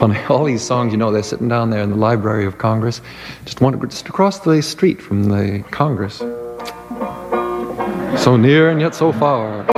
funny. All these songs, they're sitting down there in the Library of Congress, just across the street from the Congress. So near and yet so far.